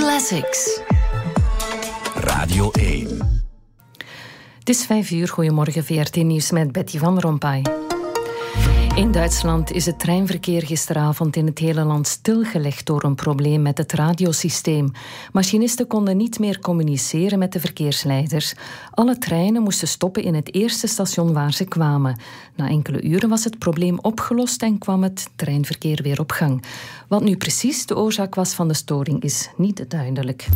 Classics. Radio 1. Het is 5:00. Goedemorgen, VRT Nieuws met Betty van Rompuy. In Duitsland is het treinverkeer gisteravond in het hele land stilgelegd door een probleem met het radiosysteem. Machinisten konden niet meer communiceren met de verkeersleiders. Alle treinen moesten stoppen in het eerste station waar ze kwamen. Na enkele uren was het probleem opgelost en kwam het treinverkeer weer op gang. Wat nu precies de oorzaak was van de storing is niet duidelijk.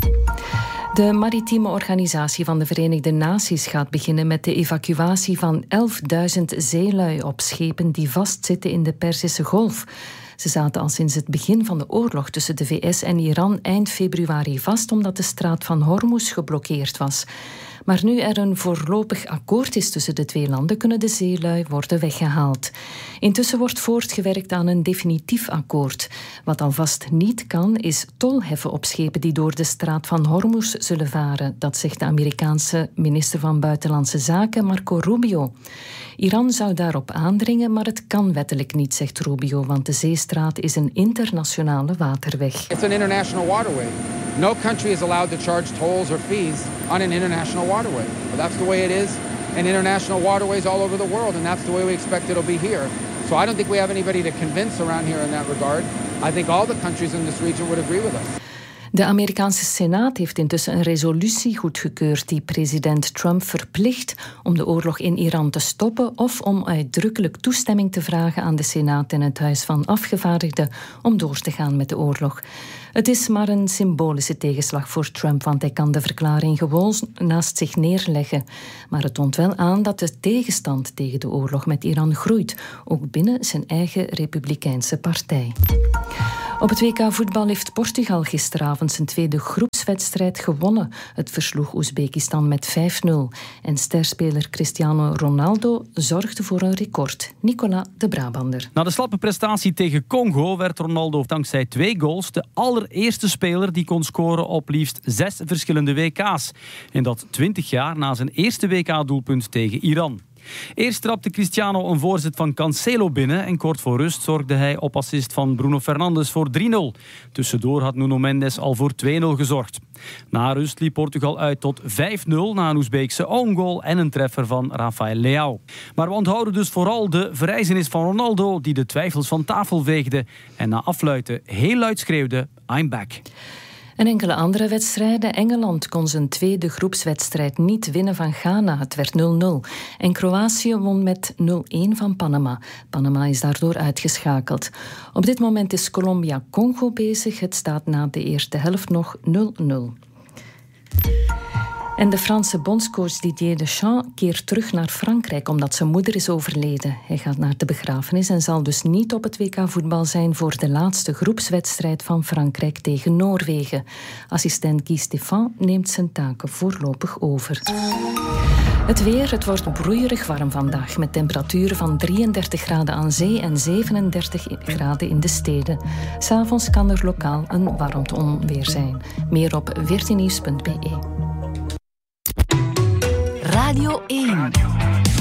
De maritieme organisatie van de Verenigde Naties gaat beginnen met de evacuatie van 11.000 zeelui op schepen die vastzitten in de Perzische Golf. Ze zaten al sinds het begin van de oorlog tussen de VS en Iran eind februari vast omdat de straat van Hormuz geblokkeerd was. Maar nu er een voorlopig akkoord is tussen de twee landen, kunnen de zeelui worden weggehaald. Intussen wordt voortgewerkt aan een definitief akkoord. Wat alvast niet kan, is tol heffen op schepen die door de straat van Hormuz zullen varen. Dat zegt de Amerikaanse minister van Buitenlandse Zaken, Marco Rubio. Iran zou daarop aandringen, maar het kan wettelijk niet, zegt Rubio, want de zeestraat is een internationale waterweg. It's an international waterway. No country is allowed to charge tolls or fees on an international waterway. But that's the way it is in international waterways all over the world, and that's the way we expect it'll be here. So I don't think we have anybody to convince around here in that regard. I think all the countries in this region would agree with us. De Amerikaanse Senaat heeft intussen een resolutie goedgekeurd die president Trump verplicht om de oorlog in Iran te stoppen of om uitdrukkelijk toestemming te vragen aan de Senaat en het Huis van Afgevaardigden om door te gaan met de oorlog. Het is maar een symbolische tegenslag voor Trump, want hij kan de verklaring gewoon naast zich neerleggen. Maar het toont wel aan dat de tegenstand tegen de oorlog met Iran groeit, ook binnen zijn eigen Republikeinse partij. Op het WK voetbal heeft Portugal gisteravond zijn tweede groepswedstrijd gewonnen. Het versloeg Oezbekistan met 5-0. En sterspeler Cristiano Ronaldo zorgde voor een record. Nicolas de Brabander. Na de slappe prestatie tegen Congo werd Ronaldo dankzij 2 goals de allereerste speler die kon scoren op liefst 6 verschillende WK's. En dat 20 jaar na zijn eerste WK-doelpunt tegen Iran. Eerst trapte Cristiano een voorzet van Cancelo binnen en kort voor rust zorgde hij op assist van Bruno Fernandes voor 3-0. Tussendoor had Nuno Mendes al voor 2-0 gezorgd. Na rust liep Portugal uit tot 5-0 na een Oezbeekse own goal en een treffer van Rafael Leao. Maar we onthouden dus vooral de verrijzenis van Ronaldo die de twijfels van tafel veegde en na afluiten heel luid schreeuwde I'm back. En enkele andere wedstrijden. Engeland kon zijn tweede groepswedstrijd niet winnen van Ghana. Het werd 0-0. En Kroatië won met 0-1 van Panama. Panama is daardoor uitgeschakeld. Op dit moment is Colombia-Congo bezig. Het staat na de eerste helft nog 0-0. En de Franse bondscoach Didier Deschamps keert terug naar Frankrijk omdat zijn moeder is overleden. Hij gaat naar de begrafenis en zal dus niet op het WK voetbal zijn voor de laatste groepswedstrijd van Frankrijk tegen Noorwegen. Assistent Guy Stéphane neemt zijn taken voorlopig over. Het weer, het wordt broeierig warm vandaag met temperaturen van 33 graden aan zee en 37 graden in de steden. 'S Avonds kan er lokaal een warmteonweer zijn. Meer op 14nieuws.be. Radio 1.